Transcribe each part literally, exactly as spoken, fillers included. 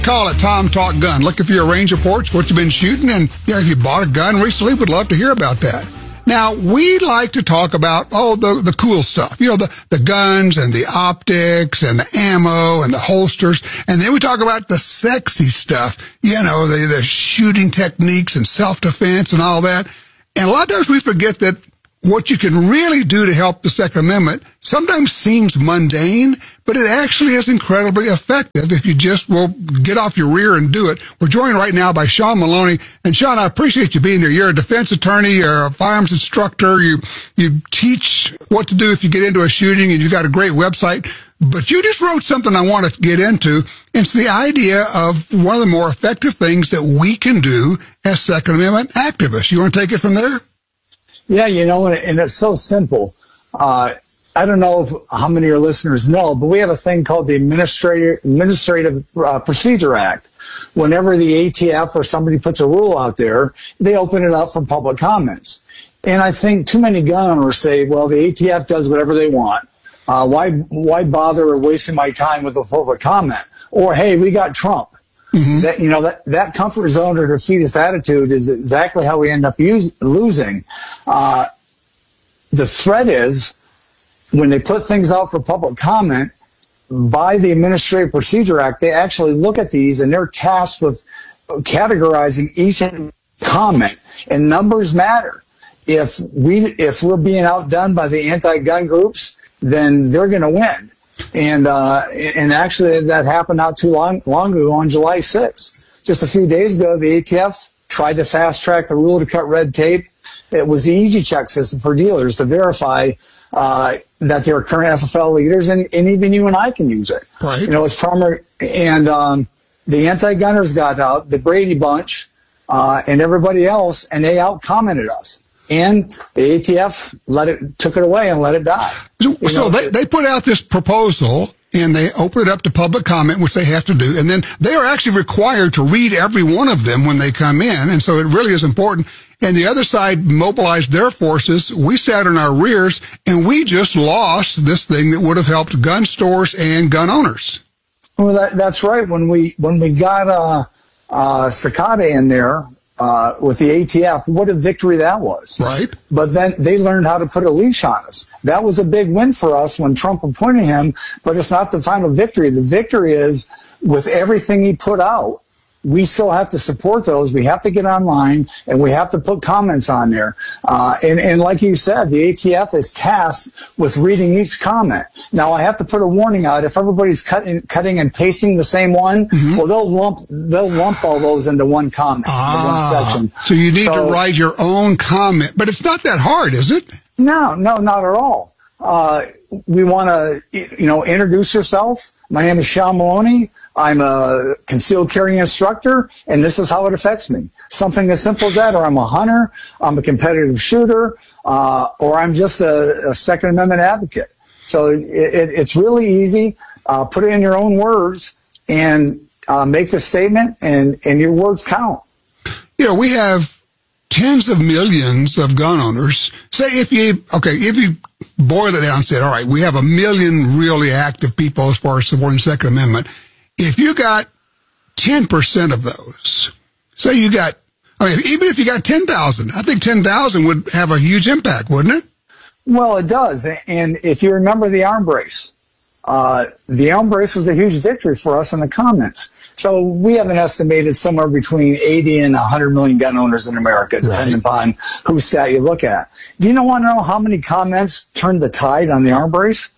Call it Tom Talk Gun. Looking for your range reports, what you've been shooting, and you know, if you bought a gun recently, would love to hear about that. Now, we like to talk about, oh, the, the cool stuff. You know, the, the guns and the optics and the ammo and the holsters. And then we talk about the sexy stuff, you know, the, the shooting techniques and self-defense and all that. And a lot of times we forget that what you can really do to help the Second Amendment sometimes seems mundane, but it actually is incredibly effective if you just will get off your rear and do it. We're joined right now by Sean Maloney. And Sean, I appreciate you being here. You're a defense attorney, you're a firearms instructor, you, you teach what to do if you get into a shooting, and you've got a great website. But you just wrote something I want to get into. It's the idea of one of the more effective things that we can do as Second Amendment activists. You want to take it from there? Yeah, you know, and, and it's so simple. Uh, I don't know if, how many of your listeners know, but we have a thing called the Administrative, Administrative uh, Procedure Act. Whenever the A T F or somebody puts a rule out there, they open it up for public comments. And I think too many gun owners say, well, the A T F does whatever they want. Uh, why, why bother wasting my time with a public comment? Or, hey, we got Trump. Mm-hmm. That, you know, that, that comfort zone or defeatist attitude is exactly how we end up use, losing. Uh, the threat is when they put things out for public comment by the Administrative Procedure Act, they actually look at these and they're tasked with categorizing each comment, and numbers matter. If we, if we're being outdone by the anti-gun groups, then they're going to win. And, uh, and actually that happened not too long, long ago on July sixth. Just a few days ago, the A T F tried to fast track the rule to cut red tape. It was the Easy Check system for dealers to verify, uh, that they're current F F L leaders, and, and even you and I can use it. Right. You know, it's primary, and, um, the anti-gunners got out, the Brady Bunch, uh, and everybody else, and they out-commented us. And the A T F let it, took it away and let it die. So, so they, they put out this proposal and they open it up to public comment, which they have to do. And then they are actually required to read every one of them when they come in. And so it really is important. And the other side mobilized their forces. We sat in our rears and we just lost this thing that would have helped gun stores and gun owners. Well, that, that's right. When we, when we got, uh, uh, Cicada in there, Uh, with the A T F, what a victory that was. Right. But then they learned how to put a leash on us. That was a big win for us when Trump appointed him, but it's not the final victory. The victory is with everything he put out, we still have to support those. We have to get online and we have to put comments on there. Uh, and, and like you said, the A T F is tasked with reading each comment. Now I have to put a warning out. If everybody's cutting, cutting and pasting the same one, mm-hmm. well, they'll lump, they'll lump all those into one comment, ah, one section. So you need so, to write your own comment, but it's not that hard, is it? No, no, not at all. Uh, we want to, you know, introduce yourself. My name is Sean Maloney. I'm a concealed carry instructor, and this is how it affects me. Something as simple as that, or I'm a hunter, I'm a competitive shooter, uh, or I'm just a, a Second Amendment advocate. So it, it, it's really easy. Uh, put it in your own words and uh, make the statement, and, and your words count. You know, we have tens of millions of gun owners. Say if you, okay, if you boil it down and said, all right, we have a million really active people as far as supporting the Second Amendment. If you got ten percent of those, say you got, I mean, even if you got ten thousand, I think ten thousand would have a huge impact, wouldn't it? Well, it does. And if you remember the arm brace, uh, the arm brace was a huge victory for us in the comments. So we have an estimated somewhere between eighty and one hundred million gun owners in America, depending right. upon whose stat you look at. Do you want to know how many comments turned the tide on the arm brace?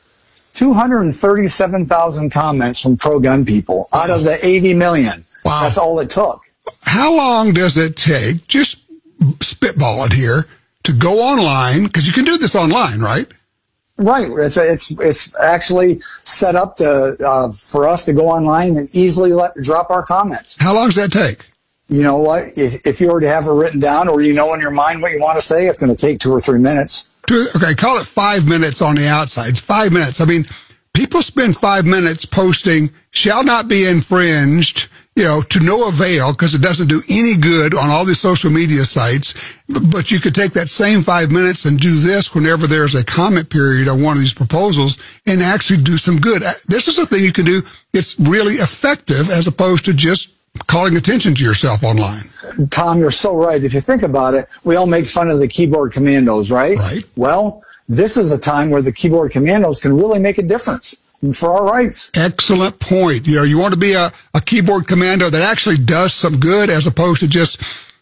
two hundred thirty-seven thousand comments from pro-gun people out of the eighty million. Wow. That's all it took. How long does it take, just spitball it here, to go online? Because you can do this online, right? Right. It's it's it's actually set up to uh, for us to go online and easily let drop our comments. How long does that take? You know what? If, if you already have it written down, or you know in your mind what you want to say, it's going to take two or three minutes. Two, okay, call it five minutes on the outside. It's five minutes. I mean, people spend five minutes posting "shall not be infringed," you know, to no avail because it doesn't do any good on all these social media sites. But you could take that same five minutes and do this whenever there's a comment period on one of these proposals and actually do some good. This is a thing you can do. It's really effective as opposed to just calling attention to yourself online. Tom, you're so right. If you think about it, we all make fun of the keyboard commandos, right? Right. Well, this is a time where the keyboard commandos can really make a difference for our rights. Excellent point. You know, you want to be a, a keyboard commando that actually does some good as opposed to just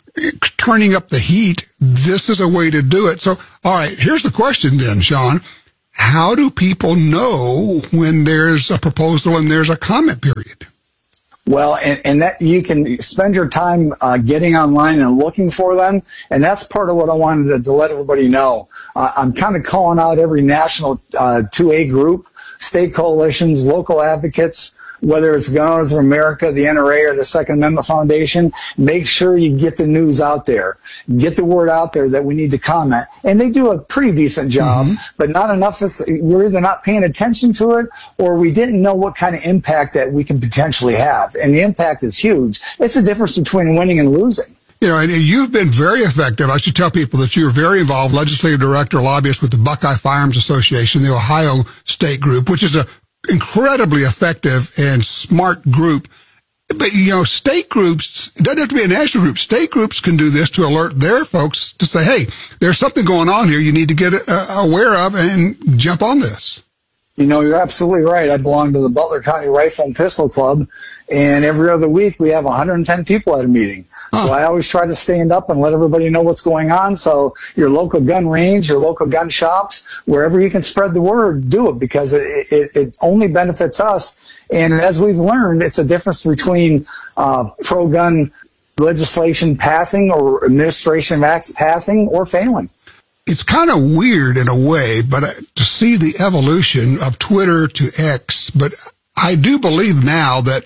turning up the heat. This is a way to do it. So, all right, here's the question then, Sean. How do people know when there's a proposal and there's a comment period? Well, and, and that you can spend your time uh, getting online and looking for them, and that's part of what I wanted to, to let everybody know. Uh, I'm kind of calling out every national uh, two A group, state coalitions, local advocates, whether it's Gun Owners of America, the N R A, or the Second Amendment Foundation. Make sure you get the news out there. Get the word out there that we need to comment. And they do a pretty decent job, mm-hmm. but not enough. We're either not paying attention to it or we didn't know what kind of impact that we can potentially have. And the impact is huge. It's the difference between winning and losing. You know, and you've been very effective. I should tell people that you're very involved, legislative director, lobbyist with the Buckeye Firearms Association, the Ohio State Group, which is a incredibly effective and smart group. But, you know, state groups, it doesn't have to be a national group. State groups can do this to alert their folks to say, hey, there's something going on here you need to get uh, aware of and jump on this. You know, you're absolutely right. I belong to the Butler County Rifle and Pistol Club, and every other week we have one hundred ten people at a meeting. Huh. So I always try to stand up and let everybody know what's going on. So your local gun range, your local gun shops, wherever you can spread the word, do it because it, it, it only benefits us. And as we've learned, it's a difference between uh, pro-gun legislation passing or administration acts passing or failing. It's kind of weird in a way, but to see the evolution of Twitter to X, but I do believe now that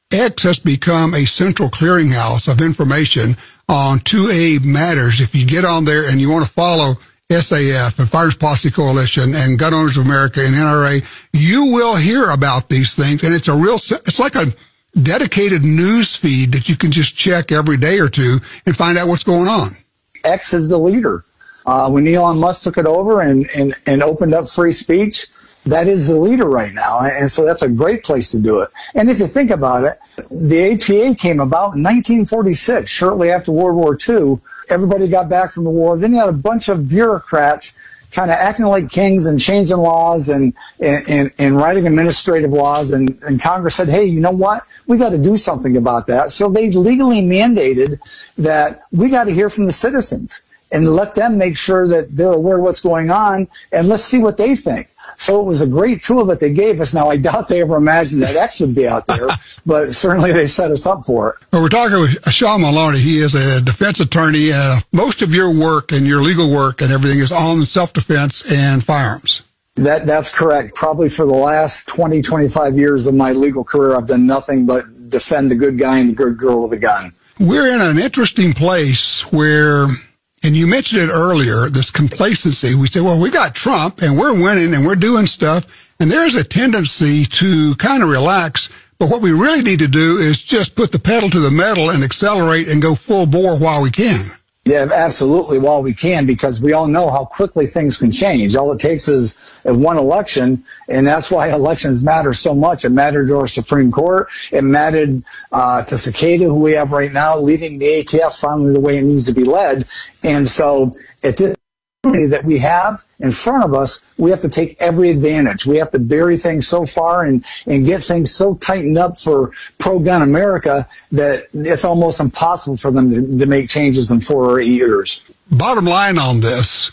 X has become a central clearinghouse of information on two A matters. If you get on there and you want to follow S A F and Firearms Policy Coalition and Gun Owners of America and N R A, you will hear about these things. And it's a real, it's like a dedicated news feed that you can just check every day or two and find out what's going on. X is the leader. Uh, when Elon Musk took it over and, and, and opened up free speech, that is the leader right now. And so that's a great place to do it. And if you think about it, the A P A came about in nineteen forty-six, shortly after World War Two. Everybody got back from the war. Then you had a bunch of bureaucrats kind of acting like kings and changing laws and, and, and, and writing administrative laws. And, and Congress said, hey, you know what? We got to do something about that. So they legally mandated that we got to hear from the citizens and let them make sure that they're aware of what's going on, and let's see what they think. So it was a great tool that they gave us. Now, I doubt they ever imagined that X would be out there, but certainly they set us up for it. Well, we're talking with Sean Maloney. He is a defense attorney. Uh, most of your work and your legal work and everything is on self-defense and firearms. That That's correct. Probably for the last twenty, twenty-five years of my legal career, I've done nothing but defend the good guy and the good girl with a gun. We're in an interesting place where... And you mentioned it earlier, this complacency. We say, well, we got Trump and we're winning and we're doing stuff. And there's a tendency to kind of relax. But what we really need to do is just put the pedal to the metal and accelerate and go full bore while we can. Yeah, absolutely, while we can, because we all know how quickly things can change. All it takes is one election, and that's why elections matter so much. It mattered to our Supreme Court. It mattered uh, to Cicada, who we have right now, leading the A T F finally the way it needs to be led. And so at this that we have in front of us, we have to take every advantage. We have to bury things so far and, and get things so tightened up for pro-gun America that it's almost impossible for them to, to make changes in four or eight years. Bottom line on this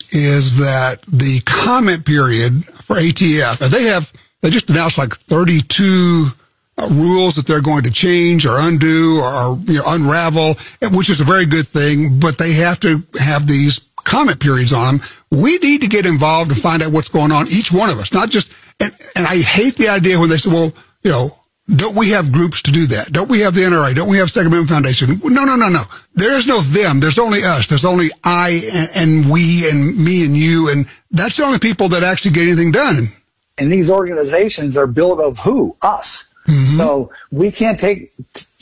is that the comment period for A T F, and they have, they just announced like thirty-two uh, rules that they're going to change or undo or, you know, unravel, which is a very good thing, but they have to have these comment periods on them. We need to get involved and find out what's going on, each one of us, not just, and, and I hate the idea when they say, well, you know, don't we have groups to do that? Don't we have the N R A? Don't we have Second Amendment Foundation? No, no, no, no. There is no them. There's only us. There's only I and, and we and me and you. And that's the only people that actually get anything done. And these organizations are built of who? Us. Mm-hmm. So we can't take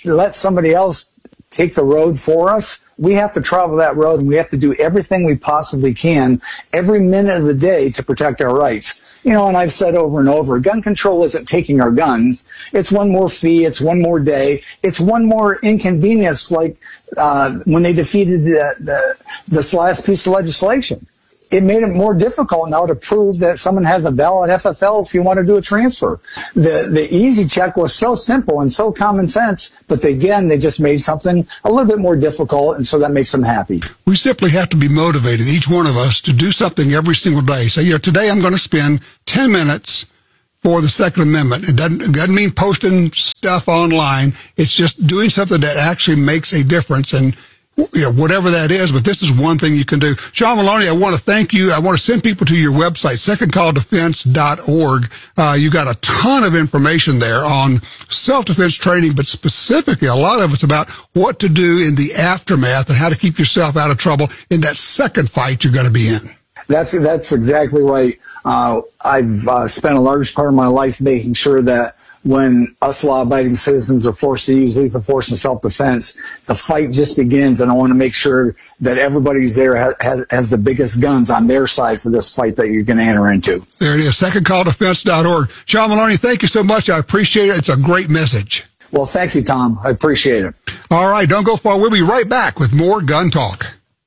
let somebody else take the road for us. We have to travel that road, and we have to do everything we possibly can every minute of the day to protect our rights. You know, and I've said over and over, gun control isn't taking our guns. It's one more fee. It's one more day. It's one more inconvenience, like uh, when they defeated the, the, this last piece of legislation. It made it more difficult now to prove that someone has a valid F F L if you want to do a transfer. The the easy check was so simple and so common sense, but again, they just made something a little bit more difficult, and so that makes them happy. We simply have to be motivated, each one of us, to do something every single day. So, you know, today I'm going to spend ten minutes for the Second Amendment. It doesn't, it doesn't mean posting stuff online. It's just doing something that actually makes a difference. And you know, whatever that is, but this is one thing you can do. Sean Maloney, I want to thank you. I want to send people to your website, second call defense dot org. Uh, you got a ton of information there on self-defense training, but specifically a lot of it's about what to do in the aftermath and how to keep yourself out of trouble in that second fight you're going to be in. That's, that's exactly right. Uh, I've uh, spent a large part of my life making sure that when us law-abiding citizens are forced to use lethal force in self-defense, the fight just begins, and I want to make sure that everybody who's there has, has, has the biggest guns on their side for this fight that you're going to enter into. There it is, second call defense dot org. Sean Maloney, thank you so much. I appreciate it. It's a great message. Well, thank you, Tom. I appreciate it. All right, don't go far. We'll be right back with more Gun Talk.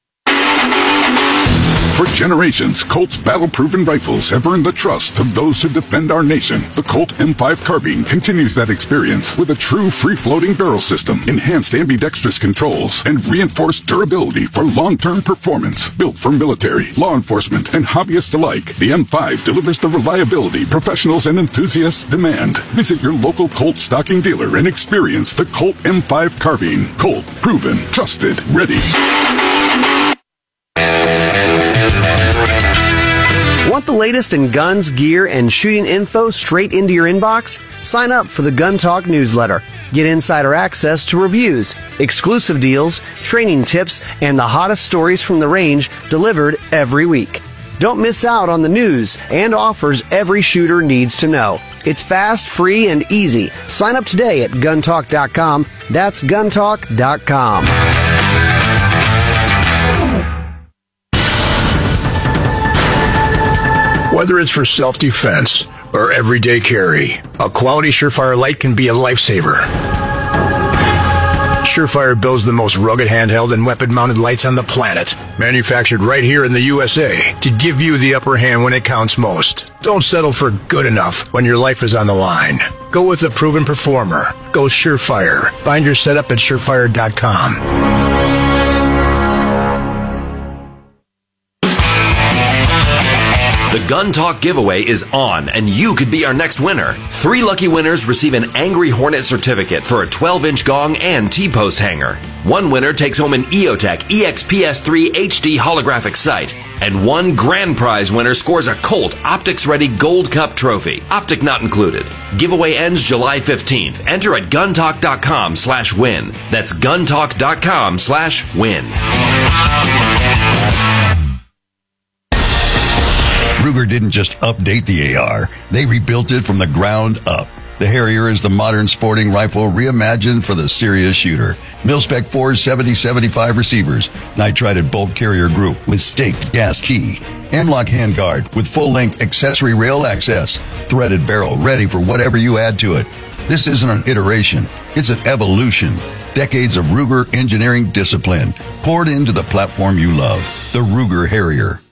For generations, Colt's battle-proven rifles have earned the trust of those who defend our nation. The Colt M five carbine continues that experience with a true free-floating barrel system, enhanced ambidextrous controls, and reinforced durability for long-term performance. Built for military, law enforcement, and hobbyists alike, the M five delivers the reliability professionals and enthusiasts demand. Visit your local Colt stocking dealer and experience the Colt M five carbine. Colt, proven, trusted, ready. Want the latest in guns, gear, and shooting info straight into your inbox? Sign up for the Gun Talk newsletter. Get insider access to reviews, exclusive deals, training tips, and the hottest stories from the range delivered every week. Don't miss out on the news and offers every shooter needs to know. It's fast, free, and easy. Sign up today at gun talk dot com. That's gun talk dot com. Whether it's for self-defense or everyday carry, a quality Surefire light can be a lifesaver. Surefire builds the most rugged handheld and weapon-mounted lights on the planet, manufactured right here in the U S A to give you the upper hand when it counts most. Don't settle for good enough when your life is on the line. Go with a proven performer. Go Surefire. Find your setup at surefire dot com. The Gun Talk giveaway is on, and you could be our next winner. Three lucky winners receive an Angry Hornet certificate for a twelve inch gong and T-post hanger. One winner takes home an EOTech E X P S three H D holographic sight. And one grand prize winner scores a Colt Optics-ready Gold Cup trophy. Optic not included. Giveaway ends July fifteenth. Enter at gun talk dot com slash win. That's gun talk dot com slash win. Ruger didn't just update the A R, they rebuilt it from the ground up. The Harrier is the modern sporting rifle reimagined for the serious shooter. Mil-spec four seventy seventy-five receivers, nitrided bolt carrier group with staked gas key, M-LOK handguard with full-length accessory rail access, threaded barrel ready for whatever you add to it. This isn't an iteration, it's an evolution. Decades of Ruger engineering discipline poured into the platform you love, the Ruger Harrier.